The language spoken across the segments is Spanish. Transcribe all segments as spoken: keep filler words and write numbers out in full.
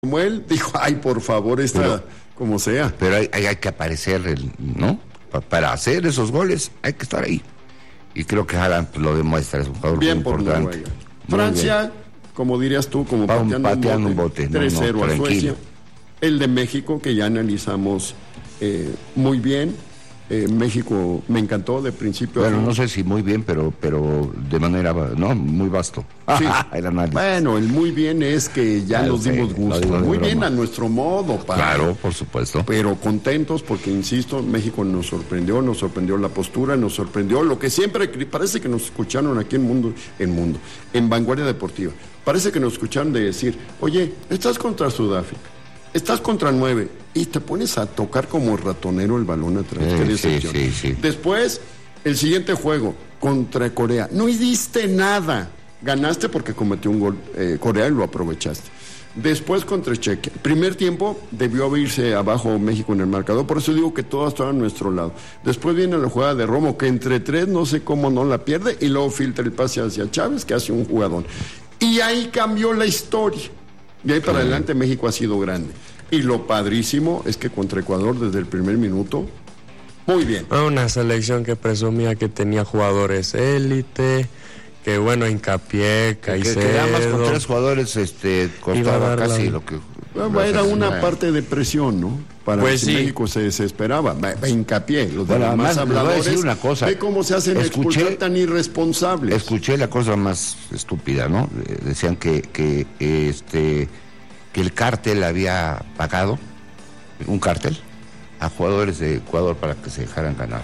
Samuel dijo, ay, por favor, esta, pero, como sea. Pero hay, hay, hay que aparecer, el, ¿no? Pa, para hacer esos goles hay que estar ahí. Y creo que Haaland pues, lo demuestra, es un jugador bien muy por importante. Noruega. Francia, bien. Como dirías tú, como Va pateando, pateando un bote, bote tres cero no, no, a Suecia. El de México, que ya analizamos eh, muy bien. Eh, México me encantó de principio. Bueno, no sé si muy bien, pero pero de manera, no, muy vasto. Sí. el análisis. Bueno, el muy bien es que ya claro, nos dimos sí, gusto. Muy bien broma. A nuestro modo, padre. Claro, por supuesto. Pero contentos porque, insisto, México nos sorprendió, nos sorprendió la postura, nos sorprendió lo que siempre, parece que nos escucharon aquí en Mundo, en Mundo, en Vanguardia Deportiva. Parece que nos escucharon de decir, oye, estás contra Sudáfrica. Estás contra nueve y te pones a tocar como ratonero el balón atrás. Sí, sí, sí, sí. Después, el siguiente juego contra Corea. No hiciste nada. Ganaste porque cometió un gol eh, Corea y lo aprovechaste. Después contra Chequia. Primer tiempo debió abrirse abajo México en el marcador. Por eso digo que todo estaba a nuestro lado. Después viene la jugada de Romo, que entre tres no sé cómo no la pierde. Y luego filtra el pase hacia Chávez, que hace un jugadón. Y ahí cambió la historia. Y ahí para sí. adelante México ha sido grande. Y lo padrísimo es que contra Ecuador desde el primer minuto, muy bien. Una selección que presumía que tenía jugadores élite, que bueno, Hincapié, Caicedo. Que, que nada más con tres jugadores este, costaba casi la... lo que... Bueno, era una parte de presión, ¿no? Para pues si sí. México se desesperaba. Hincapié, los bueno, demás habladores. Decir una cosa. Ve cómo se hacen escuché, expulsar tan irresponsables. Escuché la cosa más estúpida, ¿no? Decían que, que este que el cártel había pagado, un cártel, a jugadores de Ecuador para que se dejaran ganar.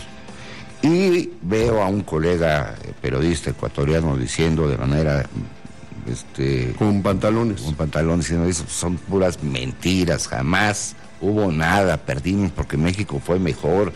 Y veo a un colega periodista ecuatoriano diciendo de manera... Este, con pantalones. Con pantalones, diciendo, son puras mentiras, jamás hubo nada, perdimos porque México fue mejor.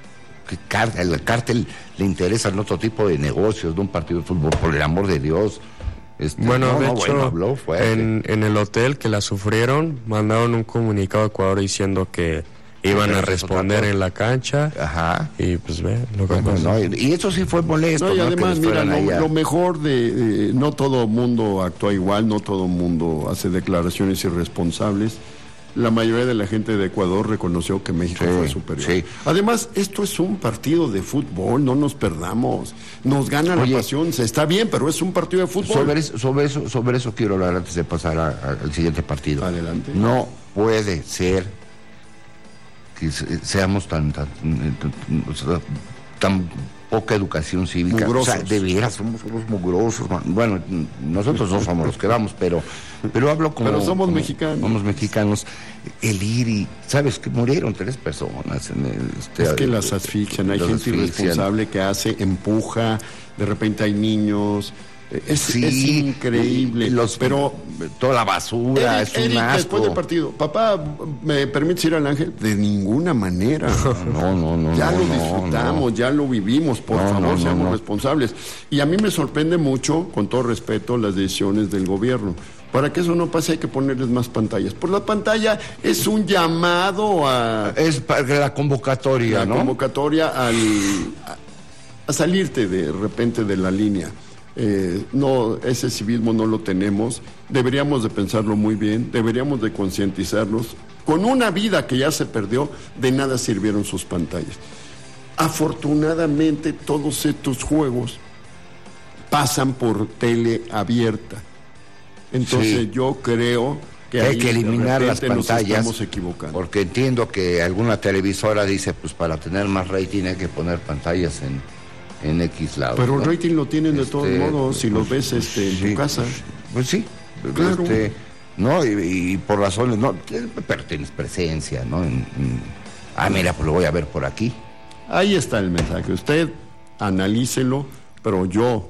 El cártel le interesan otro tipo de negocios, de un partido de fútbol, por el amor de Dios. Este, bueno, no, de no, hecho, bueno, habló, en, en el hotel que la sufrieron, mandaron un comunicado a Ecuador diciendo que iban a responder en la cancha. Ajá. Y pues ve lo que bueno, pasó. No, y eso sí fue molesto. No, y ¿no? además, mira, lo, lo mejor de... Eh, no todo mundo actúa igual, no todo mundo hace declaraciones irresponsables. La mayoría de la gente de Ecuador reconoció que México sí, fue superior. Sí. Además, esto es un partido de fútbol, no nos perdamos. Nos gana Oye, la pasión, se está bien, pero es un partido de fútbol. Sobre eso, sobre eso, sobre eso quiero hablar antes de pasar a, a, al siguiente partido. Adelante. No puede ser que seamos tan tan, tan, tan poca educación cívica. Mugrosos. O sea, de veras, somos unos mugrosos. Bueno, nosotros no somos los que vamos, pero, pero hablo como... Pero somos como, mexicanos. Somos mexicanos. El ir y... ¿Sabes que murieron tres personas? En el, este, es que las asfixian. Hay gente asfixian. irresponsable que hace, empuja, de repente hay niños... Es, sí, es increíble, los, pero toda la basura, Eric, es un Eric, asco. Después del partido, papá, ¿me permites ir al Ángel? De ninguna manera. No, no, no. Ya no, lo no, disfrutamos, no. ya lo vivimos, por no, favor, no, seamos no. responsables. Y a mí me sorprende mucho, con todo respeto, las decisiones del gobierno. Para que eso no pase hay que ponerles más pantallas. Por la pantalla es un llamado a... Es para la convocatoria, la ¿no? La convocatoria al, a, a salirte de repente de la línea. Eh, no, ese civismo no lo tenemos, deberíamos de pensarlo muy bien, deberíamos de concientizarnos. Con una vida que ya se perdió, de nada sirvieron sus pantallas. Afortunadamente todos estos juegos pasan por tele abierta. Entonces sí. yo creo que hay que eliminar las pantallas, nos estamos equivocando. Porque entiendo que alguna televisora dice, pues para tener más rating hay que poner pantallas en en X lado. Pero ¿no? el rating lo tienen de este, todos modos, si pues, lo ves este, en sí, tu casa. Pues sí, claro. Este, no, y, y por razones, no, pero tienes presencia, ¿no? En, en, ah, mira, pues lo voy a ver por aquí. Ahí está el mensaje, usted analícelo, pero yo,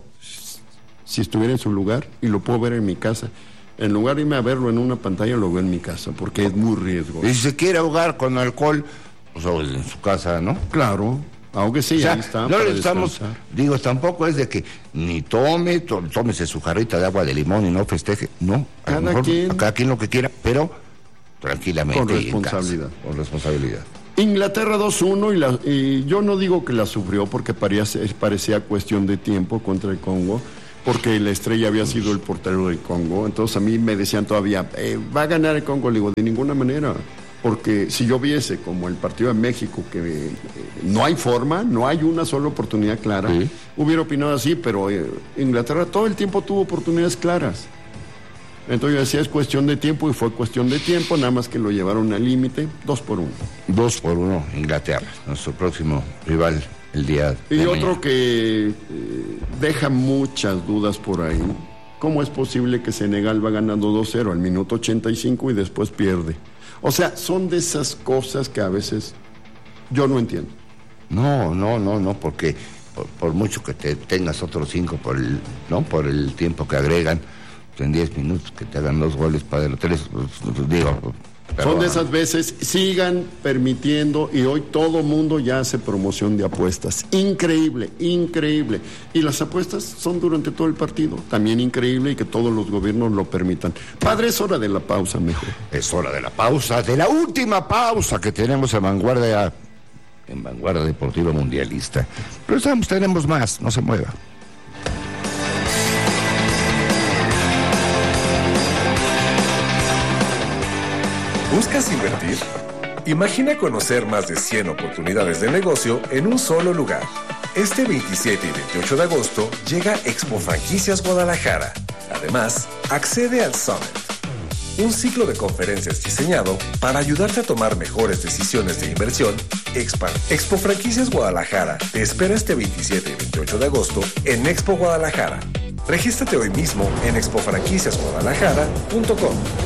si estuviera en su lugar, y lo puedo ver en mi casa, en lugar de irme a verlo en una pantalla, lo veo en mi casa, porque es muy riesgoso. Y si se quiere ahogar con alcohol, pues en su casa, ¿no? Claro. Aunque sí, o sea, ahí está. No le estamos, digo, tampoco es de que ni tome, to, tómese su jarrita de agua de limón y no festeje. No, a cada lo mejor, quien. A cada quien lo que quiera, pero tranquilamente. Con responsabilidad. Casa, con responsabilidad. Inglaterra dos uno y, la, y yo no digo que la sufrió porque parecía, parecía cuestión de tiempo contra el Congo, porque la estrella había sido el portero del Congo. Entonces a mí me decían todavía, eh, va a ganar el Congo. Le digo, de ninguna manera, porque si yo viese como el partido de México, que eh, no hay forma, no hay una sola oportunidad clara, sí. hubiera opinado así, pero eh, Inglaterra todo el tiempo tuvo oportunidades claras. Entonces yo decía, es cuestión de tiempo, y fue cuestión de tiempo, nada más que lo llevaron al límite, dos por uno. Dos por uno, Inglaterra, nuestro próximo rival el día de Y mañana. otro que eh, deja muchas dudas por ahí, ¿cómo es posible que Senegal va ganando dos cero al minuto ochenta y cinco y después pierde? O sea, son de esas cosas que a veces yo no entiendo. No, no, no, no, porque por, por mucho que te tengas otros cinco por el, ¿no? por el tiempo que agregan, en diez minutos que te hagan dos goles para el tres, pues, digo... Pero, son de esas veces, sigan permitiendo, y hoy todo mundo ya hace promoción de apuestas. Increíble, increíble. Y las apuestas son durante todo el partido. También increíble, y que todos los gobiernos lo permitan. Padre, es hora de la pausa, mejor. Es hora de la pausa, de la última pausa que tenemos en Vanguardia, en Vanguardia Deportiva Mundialista. Pero estamos, tenemos más, no se mueva. ¿Buscas invertir? Imagina conocer más de cien oportunidades de negocio en un solo lugar. Este veintisiete y veintiocho de agosto llega Expo Franquicias Guadalajara. Además, accede al Summit, un ciclo de conferencias diseñado para ayudarte a tomar mejores decisiones de inversión. Expan. Expo Franquicias Guadalajara te espera este veintisiete y veintiocho de agosto en Expo Guadalajara. Regístrate hoy mismo en expo franquicias guadalajara punto com.